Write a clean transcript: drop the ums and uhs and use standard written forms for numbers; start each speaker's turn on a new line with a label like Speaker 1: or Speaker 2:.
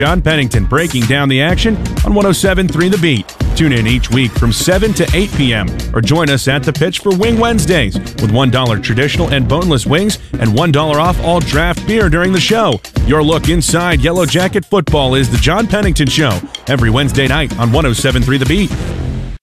Speaker 1: John Pennington breaking down the action on 107.3 The Beat. Tune in each week from 7 to 8 p.m. or join us at the pitch for Wing Wednesdays with $1 traditional and boneless wings and $1 off all draft beer during the show. Your look inside Yellow Jacket football is the John Pennington Show every Wednesday night on 107.3 The Beat.